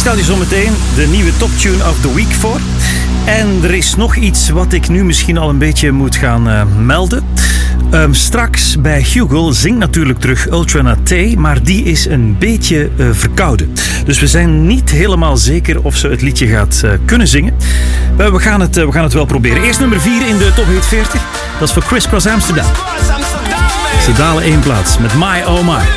staat hier zometeen de nieuwe Top Tune of the Week voor. En er is nog iets wat ik nu misschien al een beetje moet gaan melden. Straks bij Hugo zingt natuurlijk terug Ultra Naté, maar die is een beetje verkouden. Dus we zijn niet helemaal zeker of ze het liedje gaat kunnen zingen. We gaan het wel proberen. Eerst nummer 4 in de Top Hit 40. Dat is voor Criss Cross Amsterdam. Ze dalen 1 plaats met My Oh My.